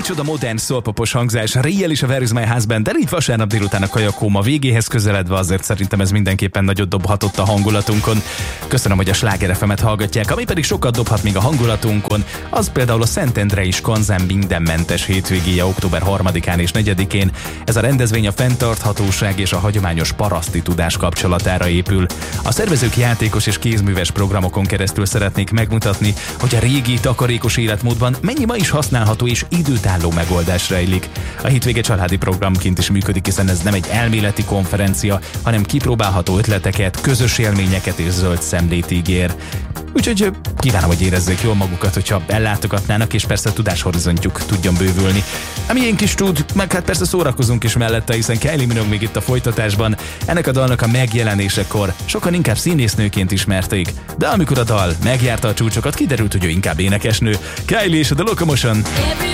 Micsoda modern szólpopos hangzás, Riel is a Where is my husband, de így vasárnap délután a kajakóma végéhez közeledve azért szerintem ez mindenképpen nagyot dobhatott a hangulatunkon. Köszönöm, hogy a Sláger FM-et hallgatják, ami pedig sokat dobhat még a hangulatunkon, az például a Szentendrei Skanzen mindenmentes hétvégéje október 3-án és 4-én. Ez a rendezvény a fenntarthatóság és a hagyományos paraszti tudás kapcsolatára épül. A szervezők játékos és kézműves programokon keresztül szeretnék megmutatni, hogy a régi takarékos életmódban mennyi ma is használható és időtálló megoldás rejlik. A hétvége családi programként is működik, hiszen ez nem egy elméleti konferencia, hanem kipróbálható ötleteket, közös élményeket és zöld szemlét ígér. Úgyhogy kívánom, hogy érezzék jól magukat, hogyha ellátogatnának, és persze a tudáshorizontjuk tudjon bővülni. Ami én kis tud, meg hát persze szórakozunk is mellette, hiszen Kylie Minogue még itt a folytatásban. Ennek a dalnak a megjelenésekor sokan inkább színésznőként ismerték, de amikor a dal megjárta a csúcsokat, kiderült, hogy ő inkább énekesnő. Kylie és a The Locomotion.